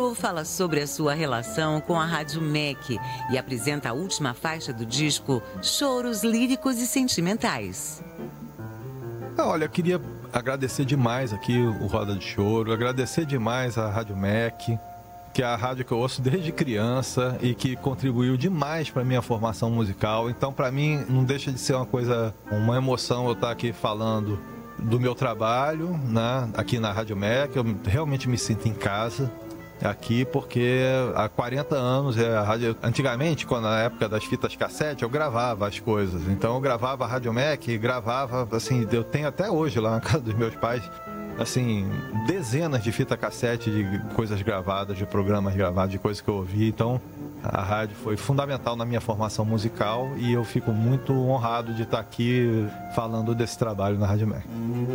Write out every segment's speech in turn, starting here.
Choro fala sobre a sua relação com a Rádio MEC e apresenta a última faixa do disco, Choros Líricos e Sentimentais. Olha, eu queria agradecer demais aqui o Roda de Choro, agradecer demais a Rádio MEC, que é a rádio que eu ouço desde criança e que contribuiu demais para a minha formação musical. Então, para mim, não deixa de ser uma emoção eu estar aqui falando do meu trabalho, né, aqui na Rádio MEC. Eu realmente me sinto em casa aqui, porque há 40 anos a rádio. Antigamente, na época das fitas cassete, eu gravava as coisas. Então eu gravava a Rádio MEC, gravava, assim, eu tenho até hoje lá na casa dos meus pais, assim, dezenas de fita cassete de coisas gravadas, de programas gravados, de coisas que eu ouvi. Então a rádio foi fundamental na minha formação musical e eu fico muito honrado de estar aqui falando desse trabalho na Rádio MEC.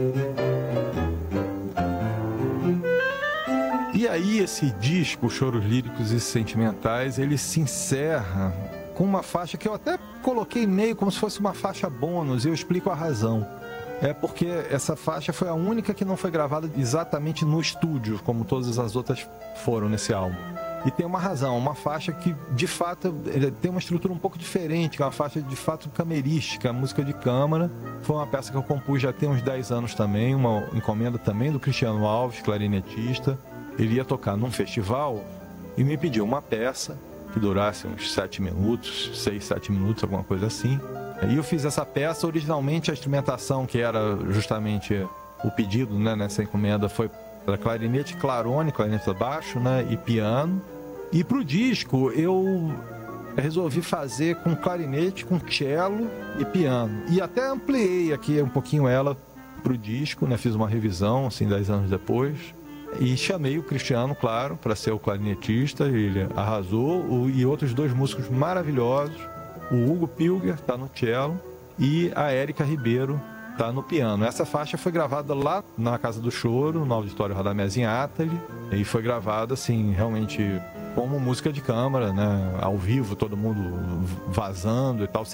E aí esse disco, Choros Líricos e Sentimentais, ele se encerra com uma faixa que eu até coloquei meio como se fosse uma faixa bônus, e eu explico a razão. É porque essa faixa foi a única que não foi gravada exatamente no estúdio, como todas as outras foram nesse álbum. E tem uma razão, uma faixa que de fato tem uma estrutura um pouco diferente, que é uma faixa de fato camerística, música de câmara. Foi uma peça que eu compus já tem uns 10 anos também, uma encomenda também do Cristiano Alves, clarinetista. Ele ia tocar num festival e me pediu uma peça que durasse uns 7 minutos, 6, 7 minutos, alguma coisa assim. E eu fiz essa peça. Originalmente a instrumentação, que era justamente o pedido, né, nessa encomenda, foi para clarinete, clarone, clarinete baixo, né, e piano. E para o disco eu resolvi fazer com clarinete, com cello e piano. E até ampliei aqui um pouquinho ela para o disco, né, fiz uma revisão assim 10 anos depois. E chamei o Cristiano, claro, para ser o clarinetista, ele arrasou, e outros 2 músicos maravilhosos, o Hugo Pilger, está no cello, e a Érica Ribeiro está no piano. Essa faixa foi gravada lá na Casa do Choro, no Auditório Radamés em Atali, e foi gravada, assim, realmente como música de câmara, né, ao vivo, todo mundo vazando e tal,